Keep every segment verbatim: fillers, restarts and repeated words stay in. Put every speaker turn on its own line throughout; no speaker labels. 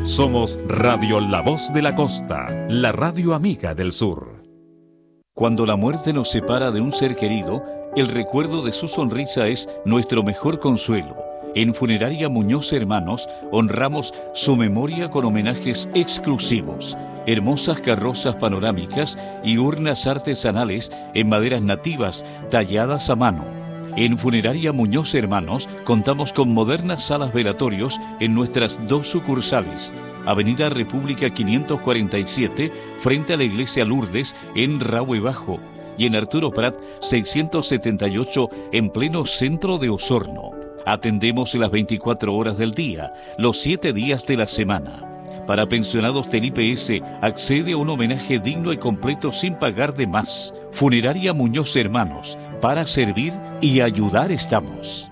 Somos Radio La Voz de la Costa, la radio amiga del sur.
Cuando la muerte nos separa de un ser querido, el recuerdo de su sonrisa es nuestro mejor consuelo. En Funeraria Muñoz Hermanos honramos su memoria con homenajes exclusivos, hermosas carrozas panorámicas y urnas artesanales en maderas nativas talladas a mano. En Funeraria Muñoz Hermanos contamos con modernas salas velatorios en nuestras dos sucursales. Avenida República quinientos cuarenta y siete, frente a la Iglesia Lourdes, en Rahue Bajo. Y en Arturo Prat seiscientos setenta y ocho, en pleno centro de Osorno. Atendemos las veinticuatro horas del día, los siete días de la semana. Para pensionados del I P S, accede a un homenaje digno y completo sin pagar de más. Funeraria Muñoz Hermanos, para servir y ayudar estamos.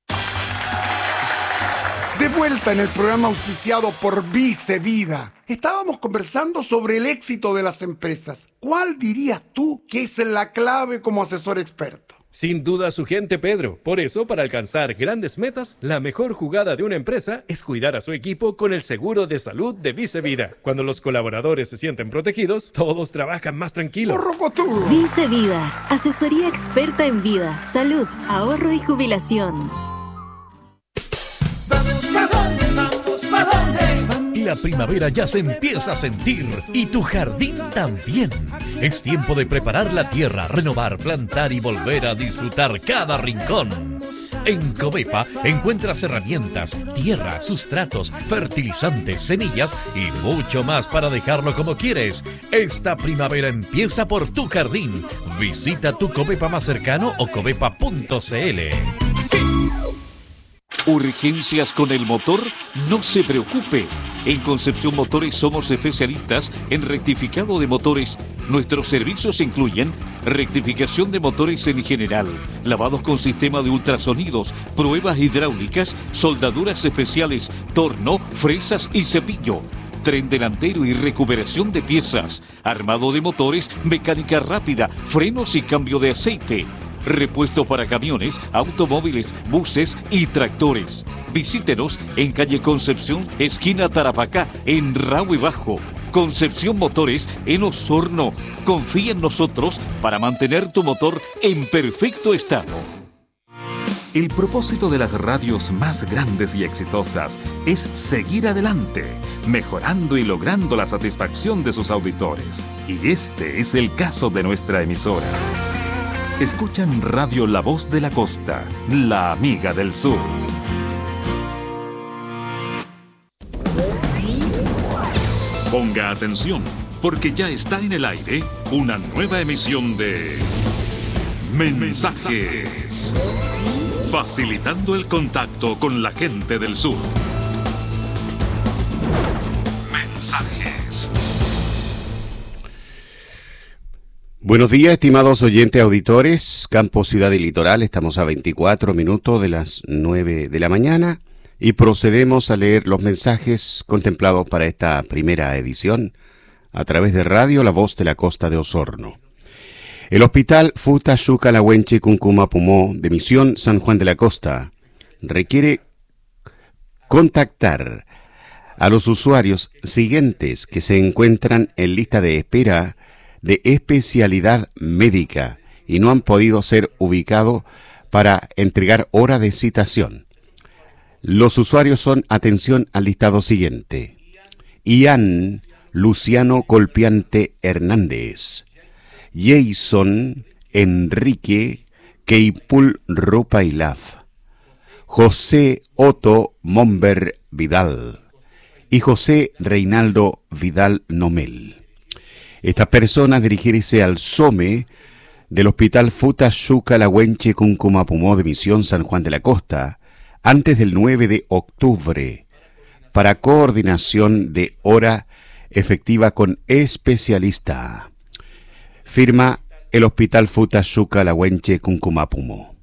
De vuelta en el programa auspiciado por Vice Vida. Estábamos conversando sobre el éxito de las empresas. ¿Cuál dirías tú que es la clave como asesor experto?
Sin duda su gente, Pedro. Por eso, para alcanzar grandes metas, la mejor jugada de una empresa es cuidar a su equipo con el seguro de salud de Vice Vida. Cuando los colaboradores se sienten protegidos, todos trabajan más tranquilos.
Vice Vida, asesoría experta en vida, salud, ahorro y jubilación.
La primavera ya se empieza a sentir y tu jardín también. Es tiempo de preparar la tierra, renovar, plantar y volver a disfrutar cada rincón. En Covepa encuentras herramientas, tierra, sustratos, fertilizantes, semillas y mucho más para dejarlo como quieres. Esta primavera empieza por tu jardín. Visita tu Covepa más cercano o covepa punto cl. Sí.
¿Urgencias con el motor? No se preocupe. En Concepción Motores somos especialistas en rectificado de motores. Nuestros servicios incluyen rectificación de motores en general, lavados con sistema de ultrasonidos, pruebas hidráulicas, soldaduras especiales, torno, fresas y cepillo, tren delantero y recuperación de piezas, armado de motores, mecánica rápida, frenos y cambio de aceite. Repuesto para camiones, automóviles, buses y tractores. Visítenos en calle Concepción, esquina Tarapacá, en Rahue Bajo. Concepción Motores en Osorno. Confía en nosotros para mantener tu motor en perfecto estado.
El propósito de las radios más grandes y exitosas es seguir adelante, mejorando y logrando la satisfacción de sus auditores. Y este es el caso de nuestra emisora. Escuchan Radio La Voz de la Costa, la amiga del sur. Ponga atención, porque ya está en el aire una nueva emisión de Mensajes, facilitando el contacto con la gente del sur. Mensajes.
Buenos días, estimados oyentes auditores, Campo, Ciudad y Litoral. Estamos a veinticuatro minutos de las nueve de la mañana y procedemos a leer los mensajes contemplados para esta primera edición a través de Radio La Voz de la Costa de Osorno. El Hospital Futa Yuca Lahuenche Cuncuma Pumó de Misión San Juan de la Costa requiere contactar a los usuarios siguientes que se encuentran en lista de espera de especialidad médica y no han podido ser ubicados para entregar hora de citación. Los usuarios son, atención al listado siguiente: Ian Luciano Colpiante Hernández, Jason Enrique Keipul Rupailaf, José Otto Momber Vidal y José Reinaldo Vidal Nomel. Estas personas dirigirse al SOME del Hospital Futa Yuca Lahuenche Cuncumapumó de Misión San Juan de la Costa antes del nueve de octubre para coordinación de hora efectiva con especialista. Firma el Hospital Futa Yuca Lahuenche Cuncumapumó.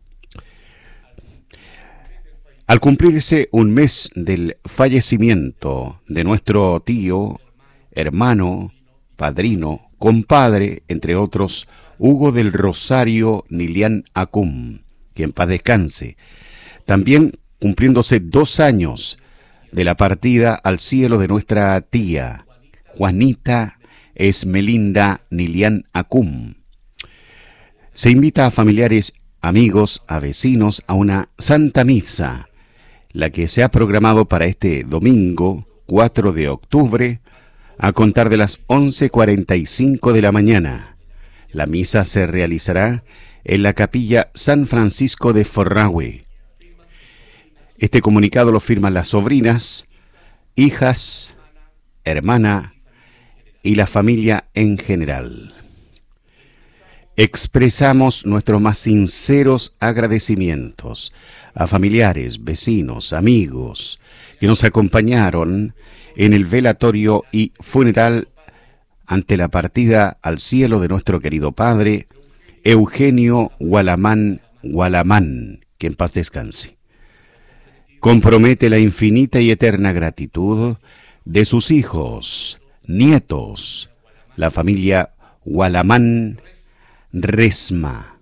Al cumplirse un mes del fallecimiento de nuestro tío, hermano, padrino, compadre, entre otros, Hugo del Rosario Nilian Acum, que en paz descanse. También cumpliéndose dos años de la partida al cielo de nuestra tía, Juanita Esmelinda Nilian Acum. Se invita a familiares, amigos, a vecinos a una Santa Misa, la que se ha programado para este domingo, cuatro de octubre, a contar de las once cuarenta y cinco de la mañana. La misa se realizará en la capilla San Francisco de Forrahue. Este comunicado lo firman las sobrinas, hijas, hermana y la familia en general. Expresamos nuestros más sinceros agradecimientos a familiares, vecinos, amigos que nos acompañaron en el velatorio y funeral ante la partida al cielo de nuestro querido padre Eugenio Gualamán Gualamán, que en paz descanse. Compromete la infinita y eterna gratitud de sus hijos, nietos, la familia Gualamán Resma.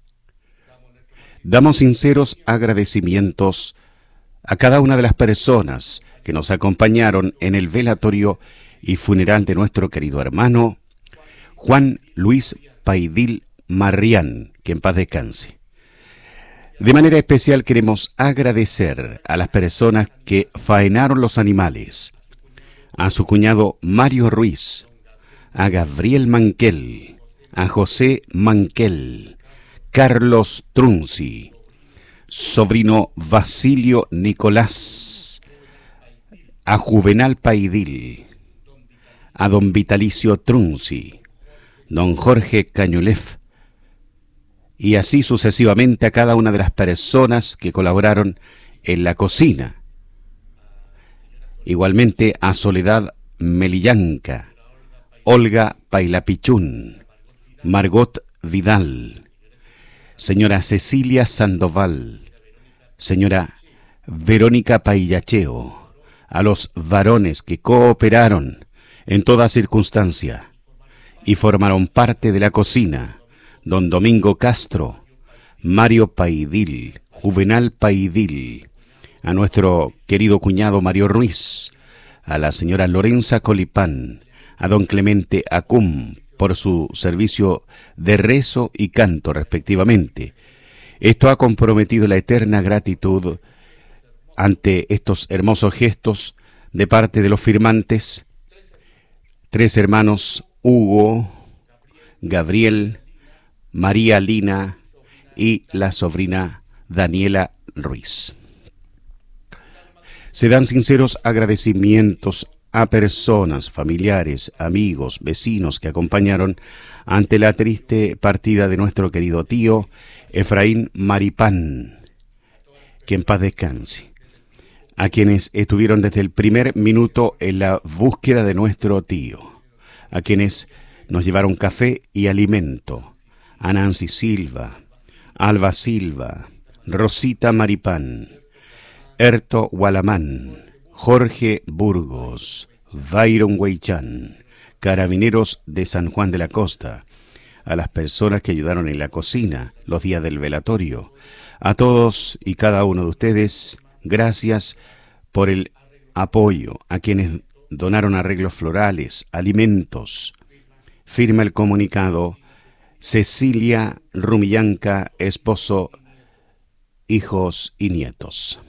Damos sinceros agradecimientos a cada una de las personas que nos acompañaron en el velatorio y funeral de nuestro querido hermano Juan Luis Paidil Marrián, que en paz descanse. De manera especial queremos agradecer a las personas que faenaron los animales, a su cuñado Mario Ruiz, a Gabriel Manquel, a José Manquel, Carlos Trunzi, sobrino Basilio Nicolás, a Juvenal Paidil, a don Vitalicio Trunzi, don Jorge Cañulef, y así sucesivamente a cada una de las personas que colaboraron en la cocina. Igualmente a Soledad Melillanca, Olga Pailapichún, Margot Vidal, señora Cecilia Sandoval, señora Verónica Paillacheo, a los varones que cooperaron en toda circunstancia y formaron parte de la cocina, don Domingo Castro, Mario Paidil, Juvenal Paidil, a nuestro querido cuñado Mario Ruiz, a la señora Lorenza Colipán, a don Clemente Acum, por su servicio de rezo y canto respectivamente. Esto ha comprometido la eterna gratitud ante estos hermosos gestos de parte de los firmantes, tres hermanos Hugo, Gabriel, María Lina y la sobrina Daniela Ruiz. Se dan sinceros agradecimientos a personas, familiares, amigos, vecinos que acompañaron ante la triste partida de nuestro querido tío Efraín Maripán, que en paz descanse, a quienes estuvieron desde el primer minuto en la búsqueda de nuestro tío, a quienes nos llevaron café y alimento, a Nancy Silva, Alba Silva, Rosita Maripán, Erto Gualamán, Jorge Burgos, Byron Huaychán, Carabineros de San Juan de la Costa, a las personas que ayudaron en la cocina los días del velatorio, a todos y cada uno de ustedes, gracias por el apoyo, a quienes donaron arreglos florales, alimentos. Firma el comunicado Cecilia Rumillanca, esposo, hijos y nietos.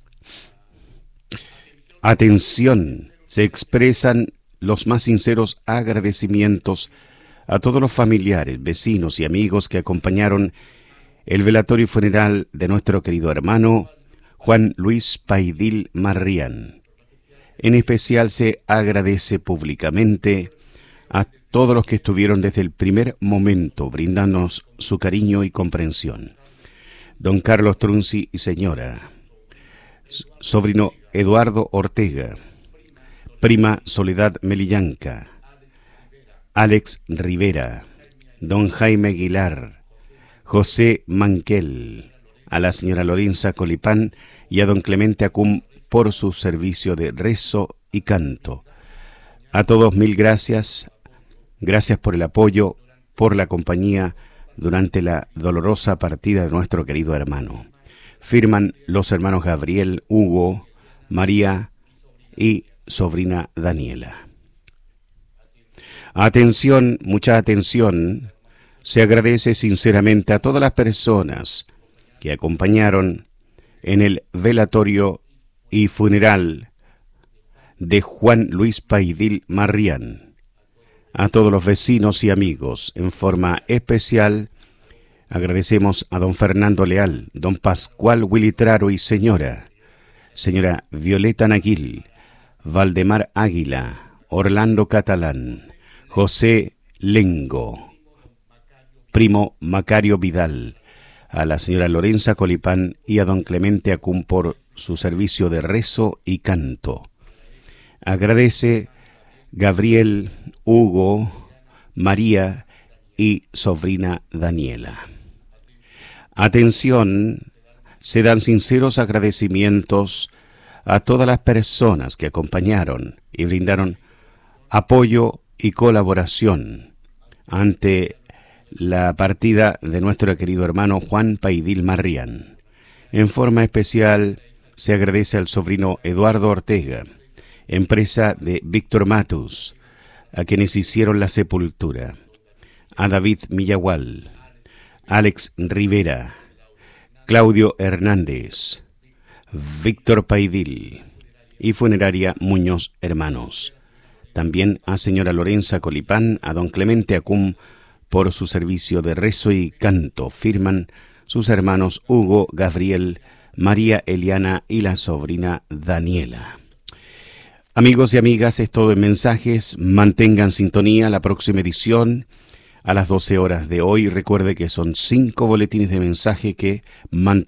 Atención, se expresan los más sinceros agradecimientos a todos los familiares, vecinos y amigos que acompañaron el velatorio y funeral de nuestro querido hermano Juan Luis Paidil Marrián. En especial se agradece públicamente a todos los que estuvieron desde el primer momento brindándonos su cariño y comprensión. Don Carlos Trunzi y señora, sobrino Eduardo Ortega, prima Soledad Melillanca, Alex Rivera, don Jaime Aguilar, José Manquel, a la señora Lorenza Colipán y a don Clemente Acum por su servicio de rezo y canto. A todos mil gracias, gracias por el apoyo, por la compañía durante la dolorosa partida de nuestro querido hermano. Firman los hermanos Gabriel, Hugo, María, y sobrina Daniela. Atención, mucha atención. Se agradece sinceramente a todas las personas que acompañaron en el velatorio y funeral de Juan Luis Paidil Marrián. A todos los vecinos y amigos, en forma especial, agradecemos a don Fernando Leal, don Pascual Huilitraro y señora, señora Violeta Naguil, Valdemar Águila, Orlando Catalán, José Lengo, primo Macario Vidal, a la señora Lorenza Colipán y a don Clemente Acún por su servicio de rezo y canto. Agradece Gabriel, Hugo, María y sobrina Daniela. Atención, se dan sinceros agradecimientos a todas las personas que acompañaron y brindaron apoyo y colaboración ante la partida de nuestro querido hermano Juan Paidil Marrián. En forma especial se agradece al sobrino Eduardo Ortega, empresa de Víctor Matus, a quienes hicieron la sepultura, a David Millagual, Alex Rivera, Claudio Hernández, Víctor Paidil y Funeraria Muñoz Hermanos. También a señora Lorenza Colipán, a don Clemente Acún por su servicio de rezo y canto. Firman sus hermanos Hugo, Gabriel, María Eliana y la sobrina Daniela. Amigos y amigas, es todo en mensajes. Mantengan sintonía la próxima edición a las doce horas de hoy. Recuerde que son cinco boletines de mensaje que mantendrán